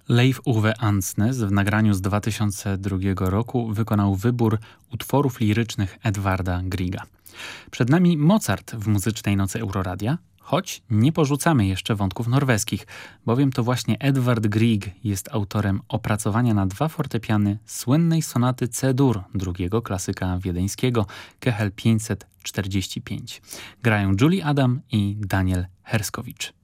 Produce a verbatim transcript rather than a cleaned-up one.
Leif Ove Andsnes w nagraniu z dwa tysiące drugiego roku wykonał wybór utworów lirycznych Edvarda Grieга. Przed nami Mozart w muzycznej nocy Euroradia, choć nie porzucamy jeszcze wątków norweskich, bowiem to właśnie Edvard Grieg jest autorem opracowania na dwa fortepiany słynnej sonaty C-dur drugiego klasyka wiedeńskiego Kehel pięćset czterdzieści pięć. Grają Julie Adam i Daniel Herskowicz.